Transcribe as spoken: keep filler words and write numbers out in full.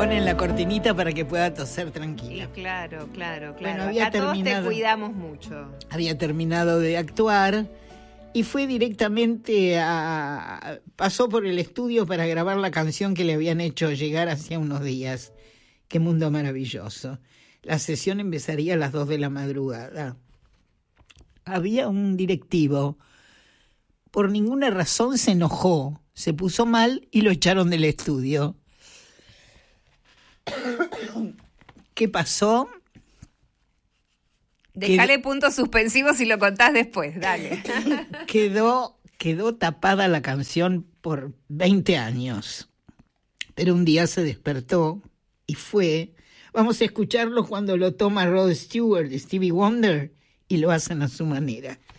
ponen la cortinita para que pueda toser tranquila. Sí, claro, claro, claro. Bueno, había Acá terminado, todos te cuidamos mucho. Había terminado de actuar y fue directamente a... pasó por el estudio para grabar la canción que le habían hecho llegar hacía unos días. Qué mundo maravilloso. La sesión empezaría a las dos de la madrugada. Había un directivo, por ninguna razón se enojó, se puso mal y lo echaron del estudio. ¿Qué pasó? Dejale puntos suspensivos y lo contás después, dale. Quedó, quedó tapada la canción por veinte años. Pero un día se despertó y fue. Vamos a escucharlo cuando lo toma Rod Stewart, Stevie Wonder, y lo hacen a su manera.